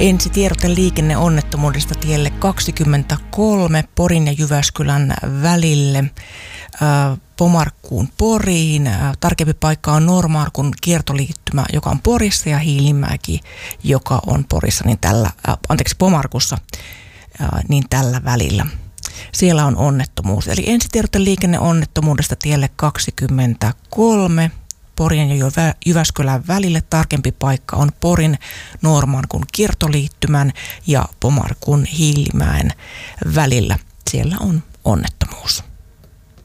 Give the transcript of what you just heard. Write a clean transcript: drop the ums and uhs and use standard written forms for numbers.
Ensitiedote liikenneonnettomuudesta tielle 23 Porin ja Jyväskylän välille Pomarkkuun Poriin. Tarkempi paikka on Noormarkun kiertoliittymä, joka on Porissa, ja Hiilimäki, joka on Porissa, Pomarkussa, niin tällä välillä. Siellä on onnettomuus. Eli ensitiedote liikenneonnettomuudesta tielle 23 Porin ja Jyväskylän välille. Tarkempi paikka on Porin Noormarkun kiertoliittymän ja Pomarkun Hiilimäen välillä. Siellä on onnettomuus.